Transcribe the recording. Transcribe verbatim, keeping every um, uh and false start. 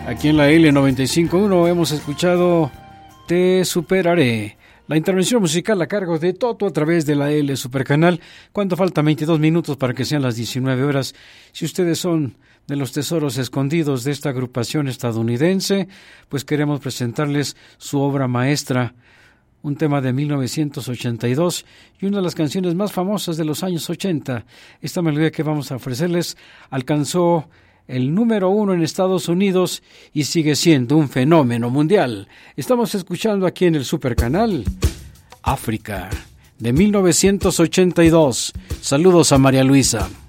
Aquí en la L noventa y cinco punto uno hemos escuchado Te Superaré. La intervención musical a cargo de Toto a través de la L Supercanal. Cuando faltan veintidós minutos para que sean las diecinueve horas. Si ustedes son de los tesoros escondidos de esta agrupación estadounidense, pues queremos presentarles su obra maestra, un tema de mil novecientos ochenta y dos y una de las canciones más famosas de los años ochenta. Esta melodía que vamos a ofrecerles alcanzó el número uno en Estados Unidos y sigue siendo un fenómeno mundial. Estamos escuchando aquí en el Supercanal África de mil novecientos ochenta y dos. Saludos a María Luisa.